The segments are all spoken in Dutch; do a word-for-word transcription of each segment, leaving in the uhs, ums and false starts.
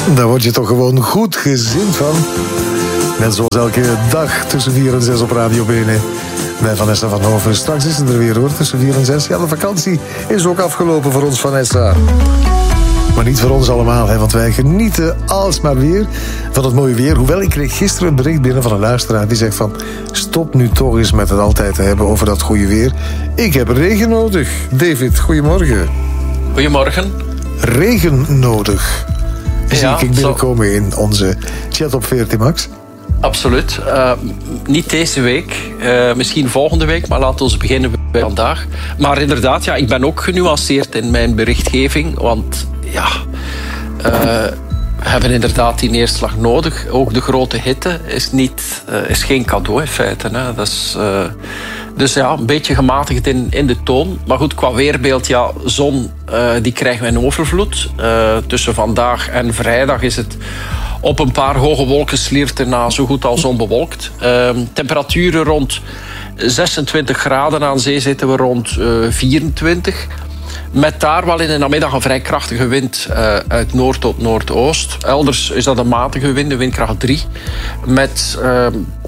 Daar word je toch gewoon goed gezind van. Net zoals elke dag tussen vier en zes op Radio Bene. Bij Vanessa van Hoven. Straks is het er weer hoor, tussen vier en zes. Ja, de vakantie is ook afgelopen voor ons, Vanessa. Maar niet voor ons allemaal, hè, want wij genieten alsmaar weer van het mooie weer. Hoewel, ik kreeg gisteren een bericht binnen van een luisteraar die zegt van... stop nu toch eens met het altijd te hebben over dat goede weer. Ik heb regen nodig. David, goedemorgen. Goedemorgen. Regen nodig. Zie ja, ik binnenkomen zo... in onze chat op V R T Max. Absoluut. Uh, niet deze week, uh, misschien volgende week, maar laten we beginnen bij vandaag. Maar inderdaad, ja, ik ben ook genuanceerd in mijn berichtgeving, want ja, uh, we hebben inderdaad die neerslag nodig. Ook de grote hitte is, niet, uh, is geen cadeau in feite. Hè. Dat is, uh, dus ja, een beetje gematigd in, in de toon. Maar goed, qua weerbeeld, ja, zon, uh, die krijgen we in overvloed. Uh, tussen vandaag en vrijdag is het op een paar hoge wolkenslierten na zo goed als onbewolkt. Uh, temperaturen rond zesentwintig graden, aan zee zitten we rond uh, vierentwintig. Met daar wel in de namiddag een vrij krachtige wind uh, uit noord tot noordoost. Elders is dat een matige wind, de windkracht drie. Met uh,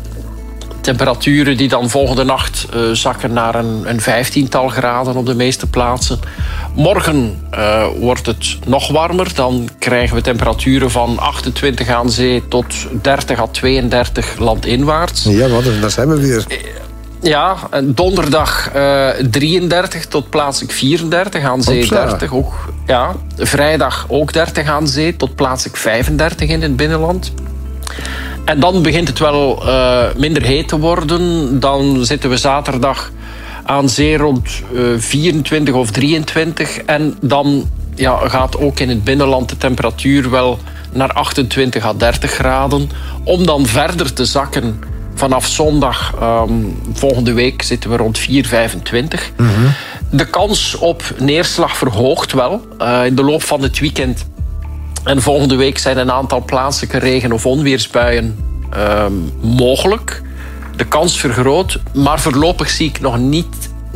temperaturen die dan volgende nacht uh, zakken naar een, een vijftiental graden op de meeste plaatsen. Morgen uh, wordt het nog warmer. Dan krijgen we temperaturen van achtentwintig aan zee tot dertig à tweeëndertig landinwaarts. Ja, wat, daar zijn we weer. Ja, donderdag uh, drieëndertig tot plaatselijk vierendertig, aan zee Opsa. dertig. Ook, ja, vrijdag ook dertig aan zee tot plaatselijk vijfendertig in het binnenland. En dan begint het wel uh, minder heet te worden. Dan zitten we zaterdag aan zee rond uh, vierentwintig of drieëntwintig. En dan ja, gaat ook in het binnenland de temperatuur wel naar achtentwintig à dertig graden. Om dan verder te zakken vanaf zondag. Um, volgende week zitten we rond vier, vijfentwintig. Mm-hmm. De kans op neerslag verhoogt wel. Uh, in de loop van het weekend en volgende week zijn een aantal plaatselijke regen- of onweersbuien um, mogelijk. De kans vergroot, maar voorlopig zie ik nog niet,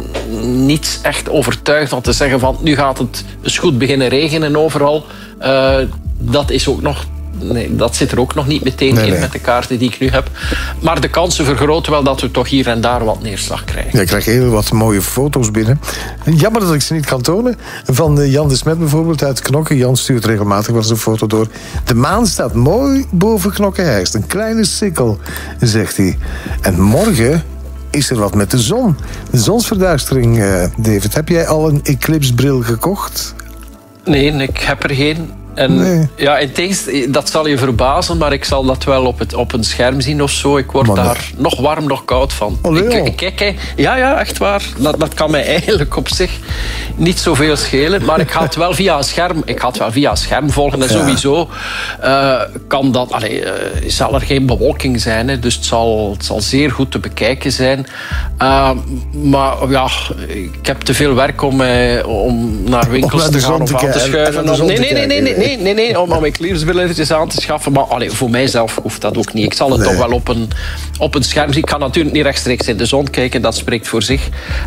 niets echt overtuigd om te zeggen van nu gaat het eens goed beginnen regenen overal. Uh, dat is ook nog... Nee, dat zit er ook nog niet meteen nee, in nee. met de kaarten die ik nu heb. Maar de kansen vergroten wel dat we toch hier en daar wat neerslag krijgen. Ja, ik krijg heel wat mooie foto's binnen. Jammer dat ik ze niet kan tonen. Van Jan de Smet bijvoorbeeld uit Knokke. Jan stuurt regelmatig wel eens een foto door. De maan staat mooi boven Knokke-Heist. Een kleine sikkel, zegt hij. En morgen is er wat met de zon. De zonsverduistering, uh, David. Heb jij al een eclipsebril gekocht? Nee, ik heb er geen. En nee. ja, in tegenst, dat zal je verbazen, maar ik zal dat wel op, het, op een scherm zien of zo. Ik word man, daar nee. nog warm, nog koud van. Allee, ik, ik, kijk, kijk, ja, ja, echt waar. Dat, dat kan mij eigenlijk op zich niet zoveel schelen. Maar ik ga het wel via een scherm, ik ga het wel via een scherm volgen. En ja. sowieso uh, kan dat, allee, uh, zal er geen bewolking zijn. Hè, dus het zal, het zal zeer goed te bekijken zijn. Uh, maar ja, ik heb te veel werk om, uh, om naar winkels te gaan of aan te schuiven. Om, nee, nee, nee, nee, nee. Nee, nee, nee, om, om eclipsebrilletjes aan te schaffen. Maar allee, voor mijzelf hoeft dat ook niet. Ik zal het nee. toch wel op een, op een scherm zien. Ik kan natuurlijk niet rechtstreeks in de zon kijken. Dat spreekt voor zich.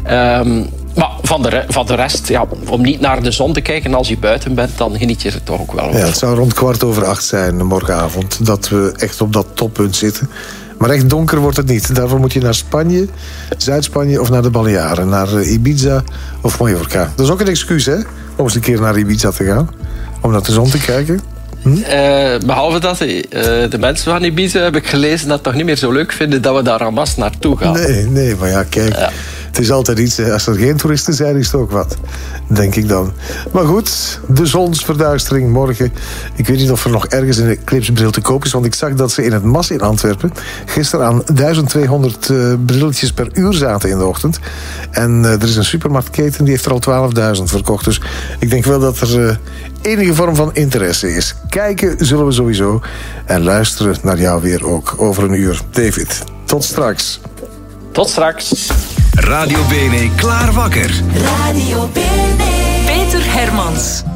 Um, maar van de, van de rest, ja, om niet naar de zon te kijken als je buiten bent, dan geniet je er toch ook wel. Ja, het zou rond kwart over acht zijn morgenavond. Dat we echt op dat toppunt zitten. Maar echt donker wordt het niet. Daarvoor moet je naar Spanje, Zuid-Spanje of naar de Balearen. Naar Ibiza of Mallorca. Dat is ook een excuus, hè? Om eens een keer naar Ibiza te gaan. Om naar de zon te kijken. Hm? Uh, behalve dat, uh, de mensen van Ibiza, heb ik gelezen, dat toch niet meer zo leuk vinden dat we daar en masse naartoe gaan. Nee, nee, maar ja, kijk. Ja. Het is altijd iets, als er geen toeristen zijn, is het ook wat. Denk ik dan. Maar goed, de zonsverduistering morgen. Ik weet niet of er nog ergens een eclipsebril te koop is, want ik zag dat ze in het Mas in Antwerpen gisteren aan duizend tweehonderd uh, brilletjes per uur zaten in de ochtend. En uh, er is een supermarktketen, die heeft er al twaalfduizend verkocht. Dus ik denk wel dat er uh, enige vorm van interesse is. Kijken zullen we sowieso. En luisteren naar jou weer ook over een uur. David, tot straks. Tot straks. Radio Bene klaar wakker. Radio Bene. Peter Hermans.